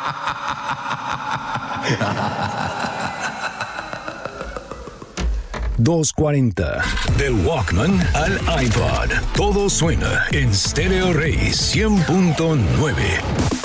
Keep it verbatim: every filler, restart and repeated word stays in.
doscientos cuarenta. Del Walkman al iPod. Todo suena en Stereo Rey cien punto nueve.